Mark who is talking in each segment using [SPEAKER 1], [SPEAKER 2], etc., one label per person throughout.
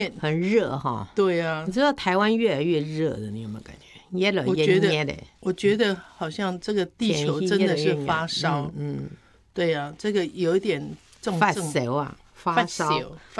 [SPEAKER 1] 很热哈。
[SPEAKER 2] 对啊，
[SPEAKER 1] 你知道台湾越来越热了，你有没有感觉？热了热的，
[SPEAKER 2] 我觉得好像这个地球真的是发烧。对啊，这个有一点重
[SPEAKER 1] 发烧啊，发烧，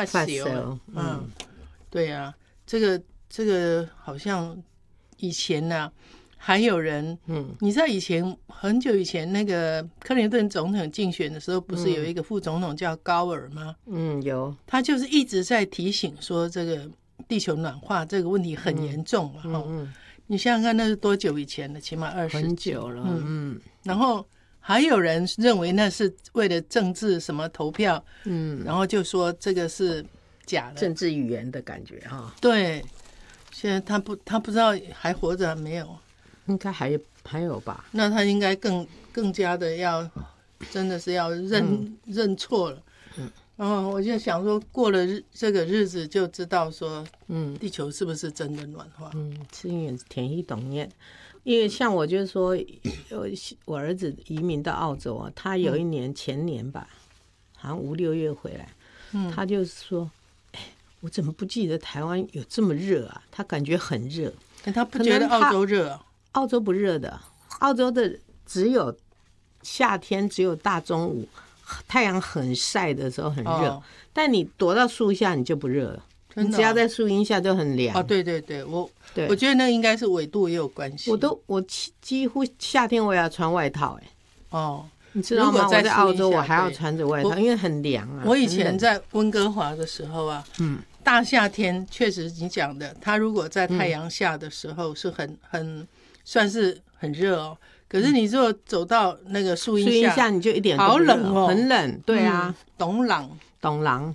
[SPEAKER 2] 对啊，这个好像以前呢，还有人，你知道以前很久以前那个克林顿总统竞选的时候，不是有一个副总统叫高尔吗？
[SPEAKER 1] 有，
[SPEAKER 2] 他就是一直在提醒说这个地球暖化这个问题很严重嘛，你想想看，那是多久以前了？起码
[SPEAKER 1] 很久了。
[SPEAKER 2] 然后还有人认为那是为了政治什么投票，然后就说这个是假的，
[SPEAKER 1] 政治语言的感觉哈。
[SPEAKER 2] 对，现在他不知道还活着没有？
[SPEAKER 1] 应该还有吧？
[SPEAKER 2] 那他应该更加的真的是要认错了。然后我就想说，过了这个日子就知道说，地球是不是真的暖化？
[SPEAKER 1] 是因为天气冻热，因为像我就是说，我儿子移民到澳洲啊，他有一年前年吧，好像5、6月回来，他就说，我怎么不记得台湾有这么热啊？他感觉很热，
[SPEAKER 2] 他不觉得澳洲热啊？
[SPEAKER 1] 澳洲不热的，澳洲的只有夏天，只有大中午太阳很晒的时候很热，但你躲到树下你就不热了，你只要在树荫下就很凉。
[SPEAKER 2] 对，我觉得那应该是纬度也有关系。
[SPEAKER 1] 我几乎夏天我也要穿外套你知道吗？我在澳洲我还要穿着外套，因为很凉啊。
[SPEAKER 2] 我以前在温哥华的时候啊，大夏天确实你讲的，它如果在太阳下的时候是很算是很热哦。可是你如果走到那个树荫下，
[SPEAKER 1] 你就一点
[SPEAKER 2] 好冷哦，
[SPEAKER 1] 很冷。对啊，
[SPEAKER 2] 懂
[SPEAKER 1] 狼，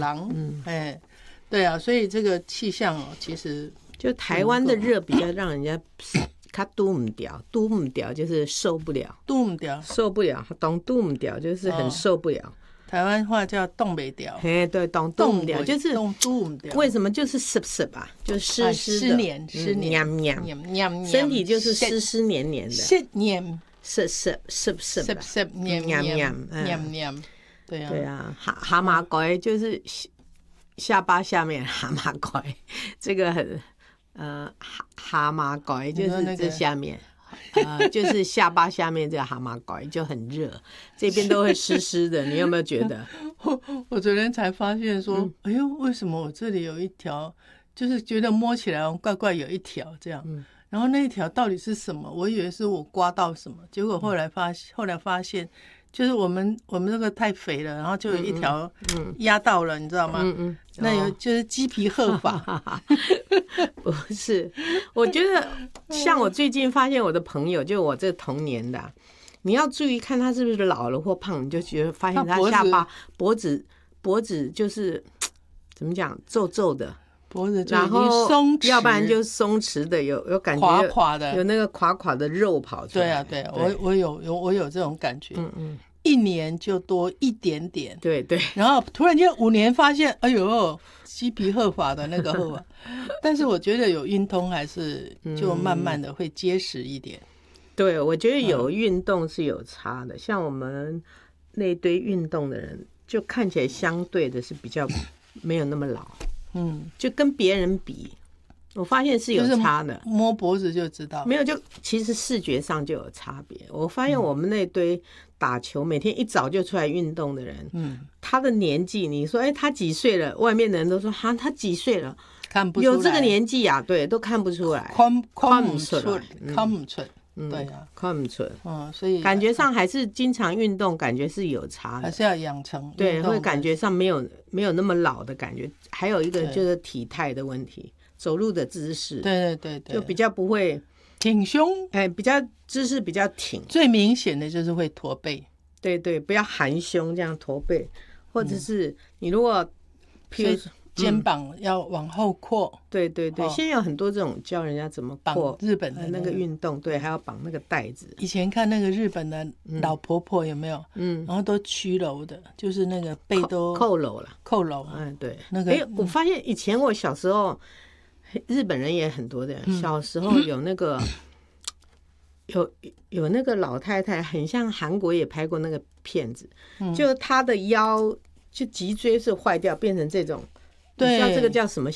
[SPEAKER 2] 对啊，所以这个气象其实
[SPEAKER 1] 就台湾的热比较让人家他度不掉就是受不了，度不掉就是很受不了。
[SPEAKER 2] 台湾话叫冻不掉，
[SPEAKER 1] 对，冻不掉就是
[SPEAKER 2] 冻不掉。
[SPEAKER 1] 为什么就是湿吧，就是湿
[SPEAKER 2] 黏，
[SPEAKER 1] 身体就是湿黏黏的，
[SPEAKER 2] 湿黏，
[SPEAKER 1] 黏。对啊，蛤蟆龟就是下巴下面蛤蟆龟，这个很蛤蟆龟就是这下面。就是下巴下面这个蛤蟆龟就很热，这边都会湿湿的。你有没有觉得？
[SPEAKER 2] 我昨天才发现说，哎呦，为什么我这里有一条，就是觉得摸起来怪怪有一条这样，然后那一条到底是什么？我以为是我刮到什么，结果后来发现。就是我们这个太肥了，然后就有一条压到了，你知道吗？那有就是鸡皮鹤发。
[SPEAKER 1] 不是，我觉得像我最近发现我的朋友，就我这童年的，你要注意看他是不是老了或胖，你就觉得发现他下巴脖子就是怎么讲皱皱的。
[SPEAKER 2] 脖子就已经松弛，
[SPEAKER 1] 要不然就松弛的，有感觉
[SPEAKER 2] 垮垮的，
[SPEAKER 1] 有那个垮垮的肉跑出来。
[SPEAKER 2] 对啊，我有这种感觉。1年就多一点点。
[SPEAKER 1] 对，
[SPEAKER 2] 然后突然间5年发现，哎呦，鸡皮鹤发的那个鹤发。但是我觉得有运动还是就慢慢的会结实一点。
[SPEAKER 1] 对，我觉得有运动是有差的，像我们那堆运动的人，就看起来相对的是比较没有那么老。就跟别人比，我发现是有差的，
[SPEAKER 2] 就是摸脖子就知道。
[SPEAKER 1] 没有，就其实视觉上就有差别。我发现我们那堆打球每天一早就出来运动的人，他的年纪，你说他几岁了？外面的人都说他几岁了，
[SPEAKER 2] 看不出来，
[SPEAKER 1] 有这个年纪啊，对，都看不出来，
[SPEAKER 2] 看不出来。对啊，
[SPEAKER 1] 看不出来。
[SPEAKER 2] 所以
[SPEAKER 1] 感觉上还是经常运动，感觉是有差的，
[SPEAKER 2] 还是要养成。
[SPEAKER 1] 对，会感觉上没有那么老的感觉。还有一个就是体态的问题，走路的姿势，
[SPEAKER 2] 对，
[SPEAKER 1] 就比较不会
[SPEAKER 2] 挺胸，
[SPEAKER 1] 比较姿势比较挺。
[SPEAKER 2] 最明显的就是会驼背，
[SPEAKER 1] 对，不要含胸这样驼背，或者是你如果譬如
[SPEAKER 2] 肩膀要往后扩。
[SPEAKER 1] 对，现在有很多这种教人家怎么扩，
[SPEAKER 2] 日本的
[SPEAKER 1] 那个运动，对，还要绑那个带子。
[SPEAKER 2] 以前看那个日本的老婆婆有没有？然后都曲楼的，就是那个背都
[SPEAKER 1] 扣楼了，对，
[SPEAKER 2] 那个
[SPEAKER 1] 我发现以前我小时候，日本人也很多的，小时候有那个有那个老太太，很像韩国也拍过那个片子，就她的腰就脊椎是坏掉，变成这种。你知道这个叫什么